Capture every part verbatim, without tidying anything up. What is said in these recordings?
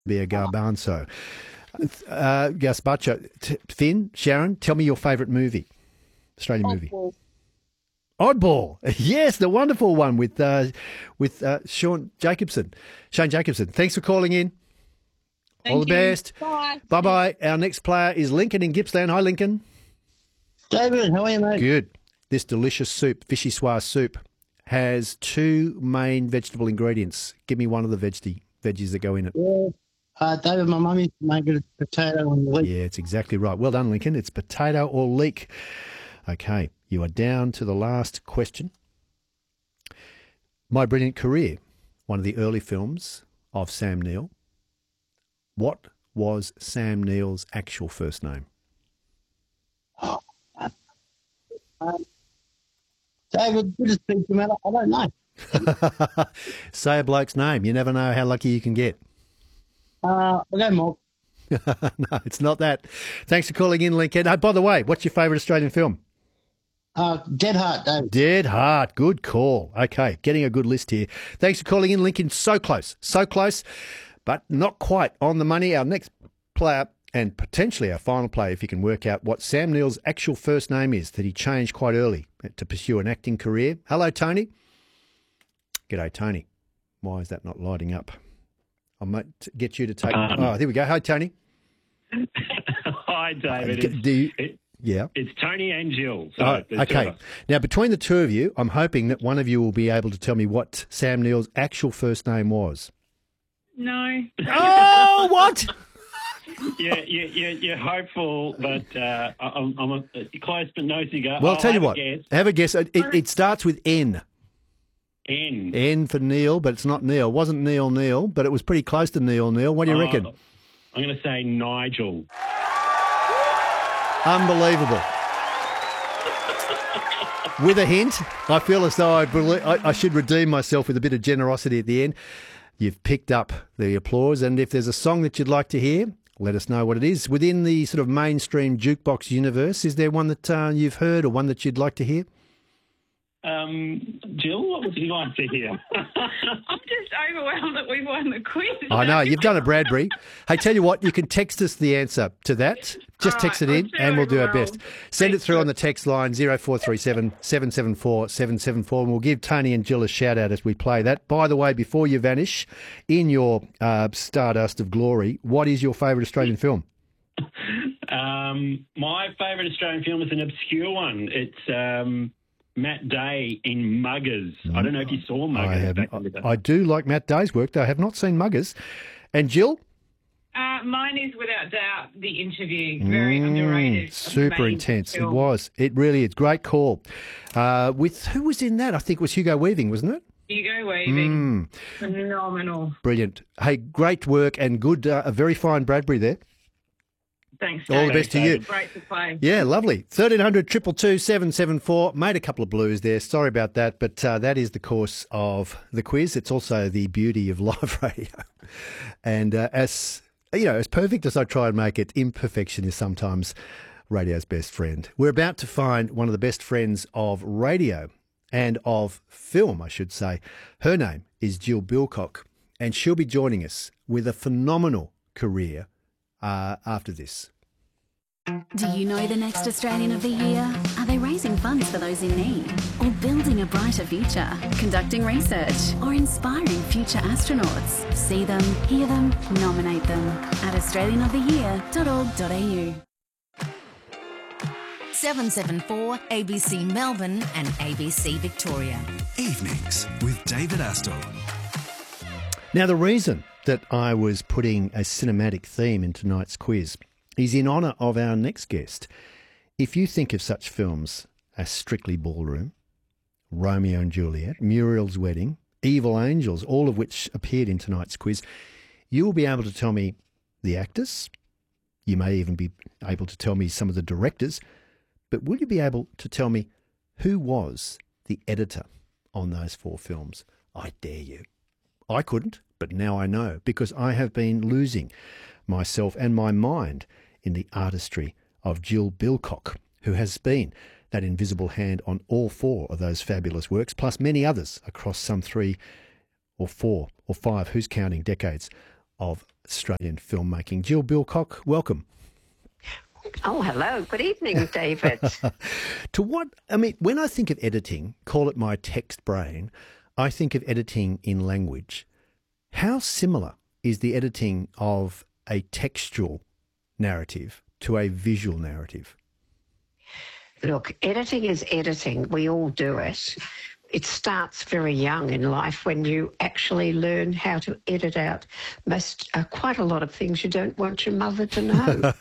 be a garbanzo. Uh, Gazpacho. T- Finn, Sharon, tell me your favourite movie, Australian movie. Oddball. Oddball. Yes, the wonderful one with uh, with uh, Sean Jacobson. Shane Jacobson. Thanks for calling in. Thank All the you. best. Bye. Bye-bye. Our next player is Lincoln in Gippsland. Hi, Lincoln. David, how are you, mate? Good. This delicious soup, vichyssoise soup, has two main vegetable ingredients. Give me one of the veggie, veggies that go in it. Yeah. Uh, David, my mum used to make it a potato and leek. Yeah, it's exactly right. Well done, Lincoln. It's potato or leek. Okay, you are down to the last question. My Brilliant Career, one of the early films of Sam Neill. What was Sam Neill's actual first name? Um, David, good to speak to you, mate. I don't know. Say a bloke's name. You never know how lucky you can get. Uh, I'll go Mark. No, it's not that. Thanks for calling in, Lincoln. Oh, by the way, what's your favourite Australian film? Uh, Dead Heart, David. Dead Heart. Good call. Okay, getting a good list here. Thanks for calling in, Lincoln. So close, so close, but not quite on the money. Our next player, and potentially our final player, if you can work out what Sam Neill's actual first name is, that he changed quite early to pursue an acting career. Hello, Tony. G'day, Tony. Why is that not lighting up? I might get you to take... Um, oh, there we go. Hi, Tony. Hi, David. Uh, It's, do you- it, yeah. it's Tony and Jill. So Oh, the two okay. of us. Now, between the two of you, I'm hoping that one of you will be able to tell me what Sam Neill's actual first name was. No. Oh, what? Yeah, yeah, yeah, you're hopeful, but uh, I'm, I'm a, close but no cigar. Well, I'll tell you have a what. guess. Have a guess. It, it, it starts with N. N. N for Neil, but it's not Neil. It wasn't Neil Neil, but it was pretty close to Neil Neil. What do you Oh, reckon? I'm going to say Nigel. Unbelievable. With a hint, I feel as though I, belie- I, I should redeem myself with a bit of generosity at the end. You've picked up the applause, and if there's a song that you'd like to hear, let us know what it is. Within the sort of mainstream jukebox universe, is there one that uh, you've heard or one that you'd like to hear? Um, Jill, what would you like to hear? I'm just overwhelmed that we won the quiz. I know, you've done a Bradbury. Hey, tell you what, you can text us the answer to that. Just All text right, it I'm in too and we'll do our best. overwhelmed. Send it Thanks through for- on the text line zero four three seven, seven seven four, seven seven four, and we'll give Tony and Jill a shout out as we play that. By the way, before you vanish in your uh, stardust of glory, what is your favourite Australian film? um, my favourite Australian film is an obscure one. It's um, Matt Day in Muggers. I don't know if you saw Muggers I, have, back in the day. I do like Matt Day's work, though I have not seen Muggers. And Jill? Uh, mine is without doubt The Interview. Very Mm, underrated. super amazing intense. It film. was. It really is. Great call. Uh, with who was in that? I think it was Hugo Weaving, wasn't it? Hugo Weaving. Mm, Phenomenal. brilliant. Hey, great work and good, uh, a very fine Bradbury there. Thanks, All the Dave. best to you. Great to play. Yeah, lovely. thirteen hundred, two two two, seven seven four. Made a couple of blues there. Sorry about that, but uh, that is the course of the quiz. It's also the beauty of live radio. And uh, as, you know, as perfect as I try and make it, imperfection is sometimes radio's best friend. We're about to find one of the best friends of radio and of film, I should say. Her name is Jill Bilcock, and she'll be joining us with a phenomenal career uh, after this. Do you know the next Australian of the Year? Are they raising funds for those in need? Or building a brighter future? Conducting research? Or inspiring future astronauts? See them, hear them, nominate them at australian of the year dot org dot a u. seven seven four A B C Melbourne and A B C Victoria. Evenings with David Astle. Now, the reason that I was putting a cinematic theme in tonight's quiz is in honour of our next guest. If you think of such films as Strictly Ballroom, Romeo and Juliet, Muriel's Wedding, Evil Angels, all of which appeared in tonight's quiz, you will be able to tell me the actors. You may even be able to tell me some of the directors. But will you be able to tell me who was the editor on those four films? I dare you. I couldn't, but now I know, because I have been losing myself and my mind in the artistry of Jill Bilcock, who has been that invisible hand on all four of those fabulous works, plus many others across some three or four or five, who's counting, decades of Australian filmmaking. Jill Bilcock, welcome. Oh, hello. Good evening, David. To what, I mean, when I think of editing, call it my text brain, I think of editing in language. How similar is the editing of a textual narrative to a visual narrative? Look, editing is editing. We all do it. It starts very young in life when you actually learn how to edit out most, uh, quite a lot of things you don't want your mother to know.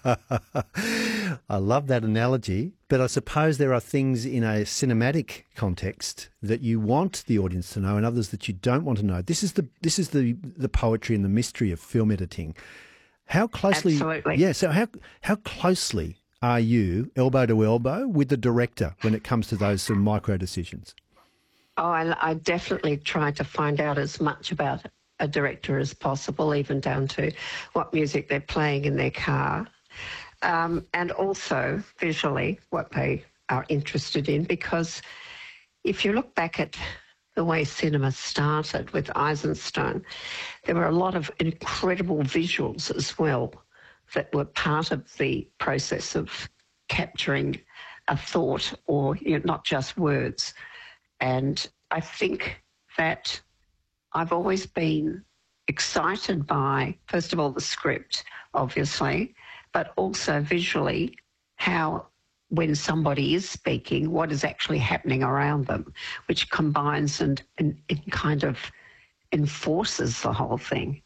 I love that analogy, but I suppose there are things in a cinematic context that you want the audience to know and others that you don't want to know. This is the this is the, the poetry and the mystery of film editing. How closely... Absolutely. Yeah, so how how closely are you elbow to elbow with the director when it comes to those sort of micro decisions? Oh, I, I definitely try to find out as much about a director as possible, even down to what music they're playing in their car, um, and also visually what they are interested in. Because if you look back at the way cinema started with Eisenstein, there were a lot of incredible visuals as well that were part of the process of capturing a thought, or you know, not just words. And I think that I've always been excited by, first of all, the script, obviously, but also visually how when somebody is speaking, what is actually happening around them, which combines and, and it kind of enforces the whole thing.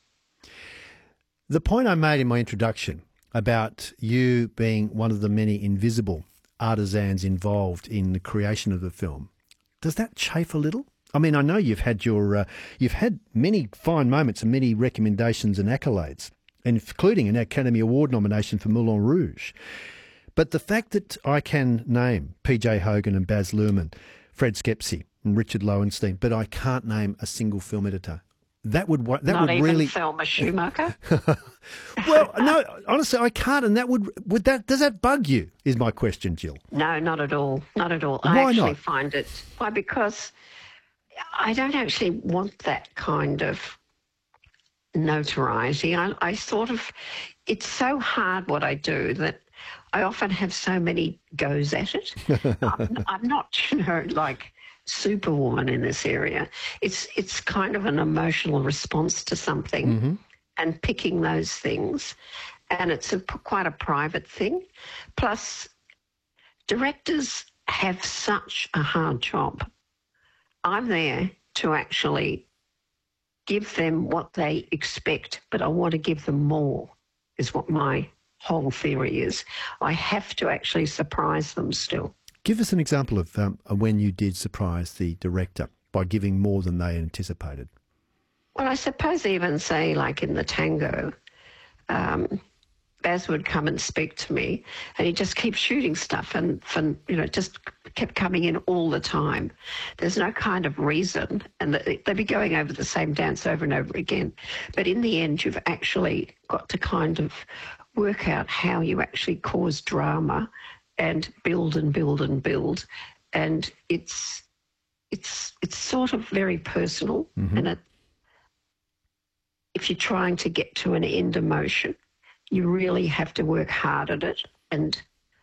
The point I made in my introduction about you being one of the many invisible artisans involved in the creation of the film, does that chafe a little? I mean, I know you've had your uh, you've had many fine moments and many recommendations and accolades, including an Academy Award nomination for Moulin Rouge. But the fact that I can name P J Hogan and Baz Luhrmann, Fred Skepsi and Richard Lowenstein, but I can't name a single film editor. That would that Not would even really Thelma Schumacher. Well, no, honestly, I can't, and that would would that does that bug you? Is my question, Jill? No, not at all. Not at all. Why I actually not? find it why because I don't actually want that kind of notoriety. I, I sort of it's so hard what I do that I often have so many goes at it. I'm, I'm not, you know, like superwoman in this area. It's it's kind of an emotional response to something, mm-hmm. and picking those things, and it's a, quite a private thing. Plus, directors have such a hard job. I'm there to actually give them what they expect, but I want to give them more, is what my whole theory is. I have to actually surprise them still. Give us an example of um, when you did surprise the director by giving more than they anticipated. Well, I suppose even say like in the Tango, um, Baz would come and speak to me, and he just keeps shooting stuff, and, and you know, just kept coming in all the time. There's no kind of reason, and they'd be going over the same dance over and over again. But in the end, you've actually got to kind of work out how you actually cause drama and build and build and build, and it's it's it's sort of very personal. Mm-hmm. And it, if you're trying to get to an end emotion, you really have to work hard at it, and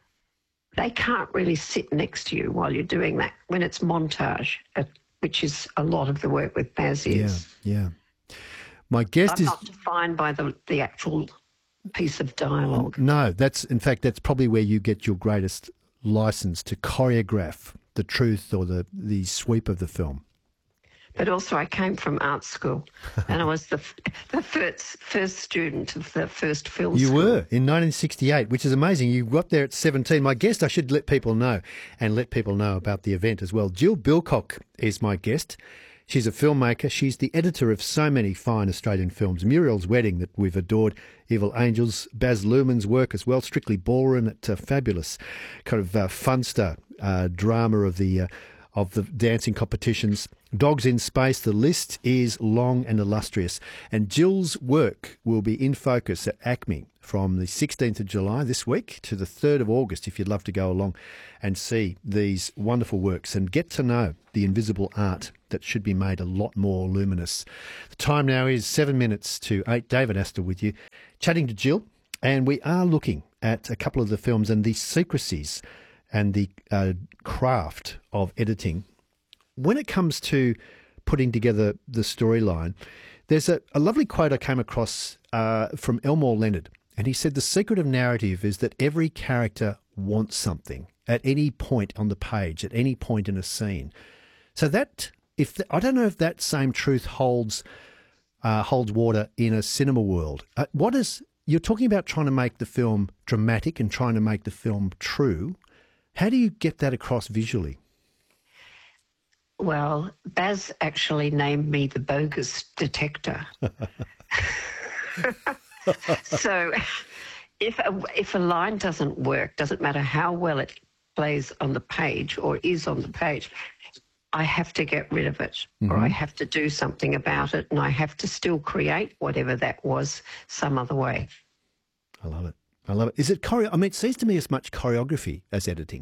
they can't really sit next to you while you're doing that when it's montage, uh, which is a lot of the work with Baz is. Yeah, yeah. My guest I'm is not defined by the the actual piece of dialogue. No, that's in fact that's probably where you get your greatest license to choreograph the truth or the, the sweep of the film. But also I came from art school, and I was the the first first student of the first film you school. You were in nineteen sixty-eight, which is amazing. You got there at seventeen. My guest, I should let people know and let people know about the event as well. Jill Bilcock is my guest. She's a filmmaker. She's the editor of so many fine Australian films. Muriel's Wedding, that we've adored, Evil Angels, Baz Luhrmann's work as well, Strictly Ballroom, that uh, fabulous kind of uh, funster uh, drama of the uh, of the dancing competitions. Dogs in Space, the list is long and illustrious. And Jill's work will be in focus at ACMI from the sixteenth of July this week to the third of August, if you'd love to go along and see these wonderful works and get to know the invisible art that should be made a lot more luminous. The time now is seven minutes to eight. David Astor with you, chatting to Jill, and we are looking at a couple of the films and the secrecies and the uh, craft of editing. When it comes to putting together the storyline, there's a, a lovely quote I came across uh, from Elmore Leonard, and he said the secret of narrative is that every character wants something at any point on the page, at any point in a scene. So that, if the, I don't know if that same truth holds uh, holds water in a cinema world. Uh, what is you're talking about trying to make the film dramatic and trying to make the film true. How do you get that across visually? Well, Baz actually named me the bogus detector. So if a, if a line doesn't work, doesn't matter how well it plays on the page or is on the page, I have to get rid of it, mm-hmm. or I have to do something about it, and I have to still create whatever that was some other way. I love it. I love it. Is it choreo? I mean, it seems to me as much choreography as editing.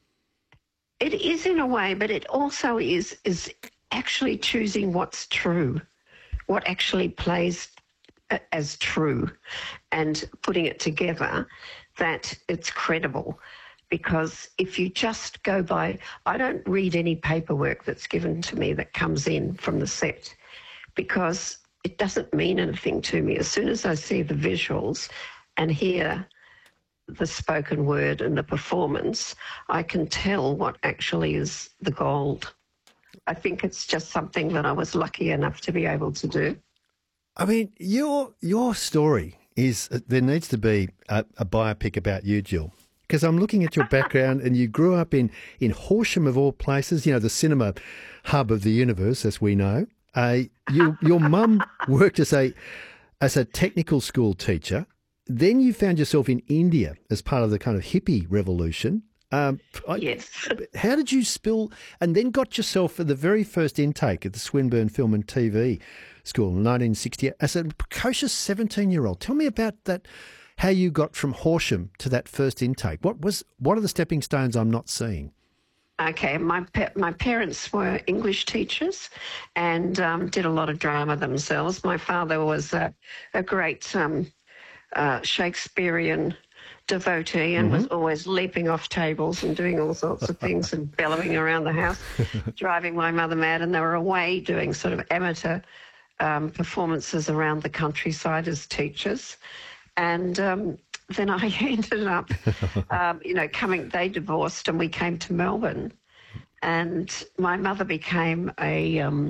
It is in a way, but it also is is actually choosing what's true, what actually plays as true, and putting it together that it's credible. Because if you just go by, I don't read any paperwork that's given to me that comes in from the set, because it doesn't mean anything to me. As soon as I see the visuals and hear the spoken word and the performance, I can tell what actually is the gold. I think it's just something that I was lucky enough to be able to do. I mean, your your story is, there needs to be a, a biopic about you, Jill, because I'm looking at your background and you grew up in, in Horsham of all places, you know, the cinema hub of the universe, as we know. Uh, you, your mum worked as a as a technical school teacher. Then you found yourself in India as part of the kind of hippie revolution. Um, yes. I, how did you spill, and then got yourself for the very first intake at the Swinburne Film and T V School in nineteen sixty as a precocious seventeen-year-old? Tell me about that, how you got from Horsham to that first intake. What was? What are the stepping stones I'm not seeing? Okay, my my parents were English teachers and um, did a lot of drama themselves. My father was a, a great um, uh, Shakespearean devotee and mm-hmm. was always leaping off tables and doing all sorts of things and bellowing around the house, driving my mother mad. And they were away doing sort of amateur um, performances around the countryside as teachers. And um, then I ended up, um, you know, coming, they divorced and we came to Melbourne. And my mother became a um,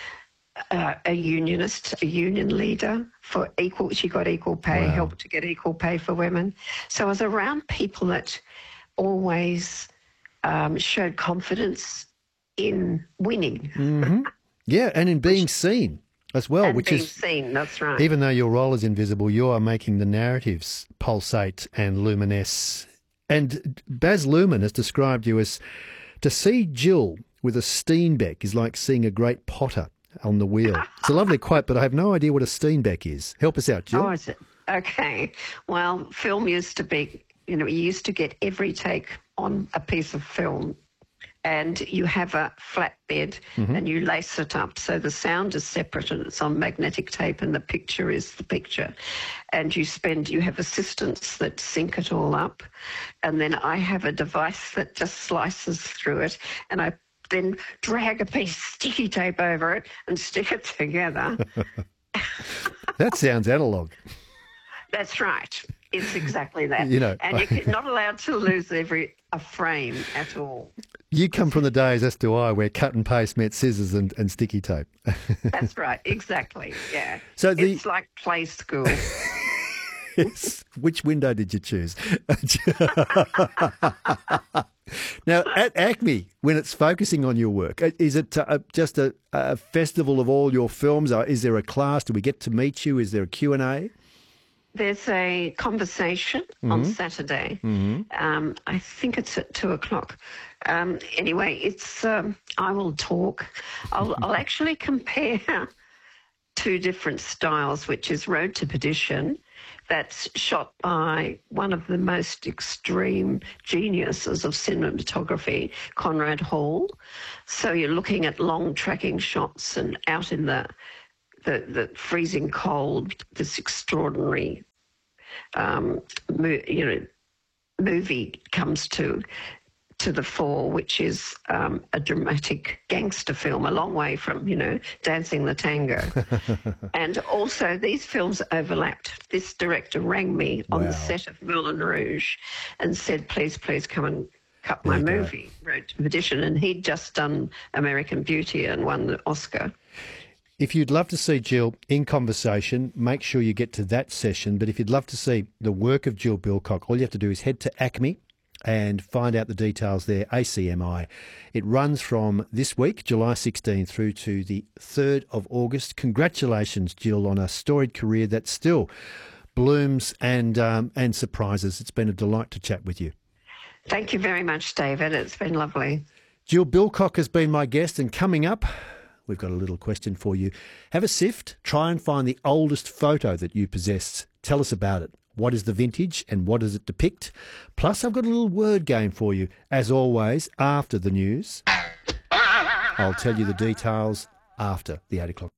uh, a unionist, a union leader for equal, she got equal pay, wow. helped to get equal pay for women. So I was around people that always um, showed confidence in winning. Mm-hmm. Yeah, and in being which, seen as well, and which being is seen, that's right. Even though your role is invisible, you are making the narratives pulsate and luminesce. And Baz Luhrmann has described you as, to see Jill with a Steenbeck is like seeing a great potter on the wheel. It's a lovely quote, but I have no idea what a Steenbeck is. Help us out, Jill. Oh, is it? Okay. Well, film used to be, you know, you used to get every take on a piece of film, and you have a flat bed mm-hmm. and you lace it up. So the sound is separate and it's on magnetic tape and the picture is the picture. And you spend, you have assistants that sync it all up. And then I have a device that just slices through it, and I then drag a piece of sticky tape over it and stick it together. That sounds analog. That's right. It's exactly that. You know, and you're not allowed to lose every a frame at all. You come from the days, as do I, where cut and paste meant scissors and, and sticky tape. That's right. Exactly. Yeah. So the... It's like play school. Yes. Which window did you choose? Now, at ACMI, when it's focusing on your work, is it uh, just a, a festival of all your films? Or is there a class? Do we get to meet you? Is there a Q and A? There's a conversation Mm-hmm. on Saturday. Mm-hmm. Um, I think it's at two o'clock. Um, anyway, it's um, I will talk. I'll, I'll actually compare two different styles, which is Road to Perdition, that's shot by one of the most extreme geniuses of cinematography, Conrad Hall. So you're looking at long tracking shots and out in the the, the freezing cold, this extraordinary um, mo- you know movie comes to to the fore, which is um, a dramatic gangster film, a long way from, you know, Dancing the Tango. And also these films overlapped. This director rang me on Wow. the set of Moulin Rouge and said, please, please come and cut my There you go. movie, Road to Perdition. And he'd just done American Beauty and won the Oscar. If you'd love to see Jill in conversation, make sure you get to that session. But if you'd love to see the work of Jill Bilcock, all you have to do is head to ACMI and find out the details there, A C M I. It runs from this week, July sixteenth, through to the third of August. Congratulations, Jill, on a storied career that still blooms and um, and surprises. It's been a delight to chat with you. Thank you very much, David. It's been lovely. Jill Bilcock has been my guest, and coming up, we've got a little question for you. Have a sift. Try and find the oldest photo that you possess. Tell us about it. What is the vintage and what does it depict? Plus, I've got a little word game for you. As always, after the news. I'll tell you the details after the eight o'clock.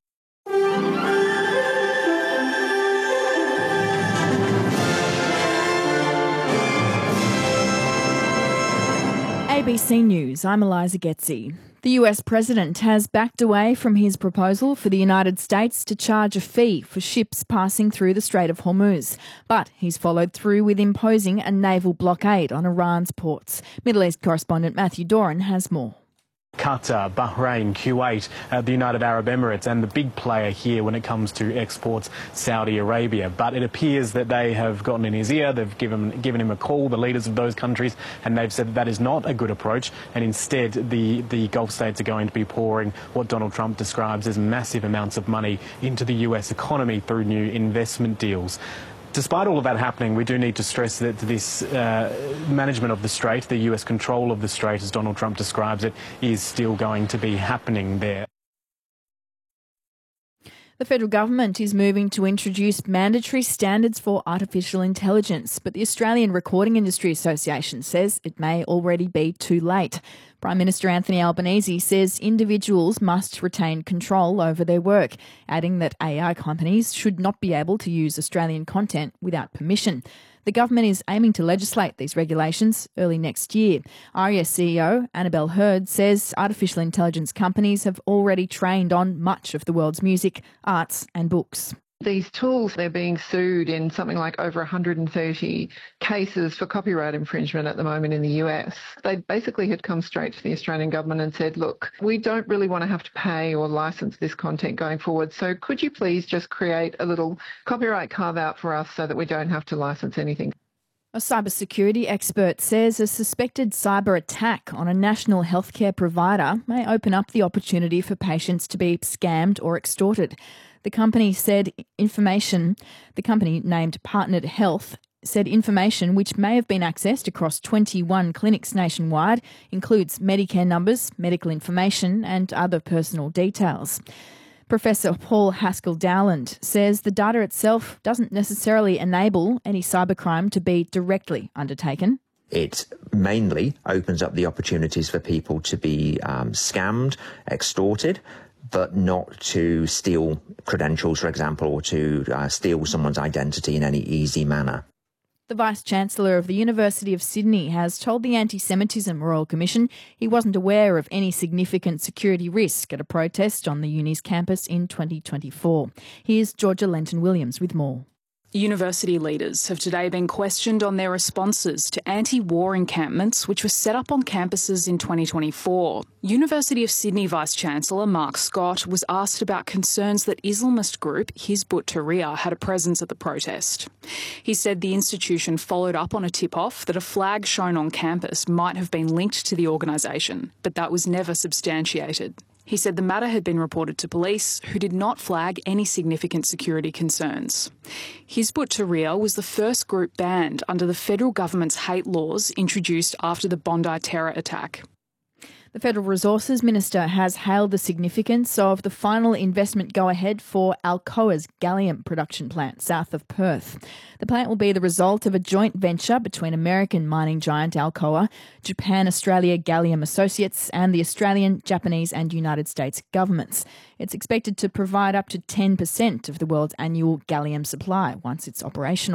A B C News, I'm Eliza Getzi. The U S president has backed away from his proposal for the United States to charge a fee for ships passing through the Strait of Hormuz. But he's followed through with imposing a naval blockade on Iran's ports. Middle East correspondent Matthew Doran has more. Qatar, Bahrain, Kuwait, uh, the United Arab Emirates, and the big player here when it comes to exports, Saudi Arabia. But it appears that they have gotten in his ear, they've given, given him a call, the leaders of those countries, and they've said that, that is not a good approach, and instead the, the Gulf states are going to be pouring what Donald Trump describes as massive amounts of money into the U S economy through new investment deals. Despite all of that happening, we do need to stress that this uh, management of the Strait, the U S control of the Strait, as Donald Trump describes it, is still going to be happening there. The federal government is moving to introduce mandatory standards for artificial intelligence, but the Australian Recording Industry Association says it may already be too late. Prime Minister Anthony Albanese says individuals must retain control over their work, adding that A I companies should not be able to use Australian content without permission. The government is aiming to legislate these regulations early next year. ARIA C E O Annabelle Hurd says artificial intelligence companies have already trained on much of the world's music, arts and books. These tools, they're being sued in something like over one hundred thirty cases for copyright infringement at the moment in the U S. They basically had come straight to the Australian government and said, look, we don't really want to have to pay or license this content going forward, so could you please just create a little copyright carve-out for us so that we don't have to license anything? A cybersecurity expert says a suspected cyber attack on a national healthcare provider may open up the opportunity for patients to be scammed or extorted. The company said information, the company named Partnered Health, said information which may have been accessed across twenty-one clinics nationwide includes Medicare numbers, medical information and other personal details. Professor Paul Haskell-Dowland says the data itself doesn't necessarily enable any cybercrime to be directly undertaken. It mainly opens up the opportunities for people to be um, scammed, extorted, but not to steal credentials, for example, or to uh, steal someone's identity in any easy manner. The Vice-Chancellor of the University of Sydney has told the Anti-Semitism Royal Commission he wasn't aware of any significant security risk at a protest on the uni's campus in twenty twenty-four. Here's Georgia Lenton-Williams with more. University leaders have today been questioned on their responses to anti-war encampments which were set up on campuses in twenty twenty-four. University of Sydney Vice-Chancellor Mark Scott was asked about concerns that Islamist group Hizb ut-Tahrir had a presence at the protest. He said the institution followed up on a tip-off that a flag shown on campus might have been linked to the organisation, but that was never substantiated. He said the matter had been reported to police, who did not flag any significant security concerns. Hizb ut-Tahrir was the first group banned under the federal government's hate laws introduced after the Bondi terror attack. The Federal Resources Minister has hailed the significance of the final investment go-ahead for Alcoa's gallium production plant south of Perth. The plant will be the result of a joint venture between American mining giant Alcoa, Japan Australia Gallium Associates and the Australian, Japanese and United States governments. It's expected to provide up to ten percent of the world's annual gallium supply once it's operational.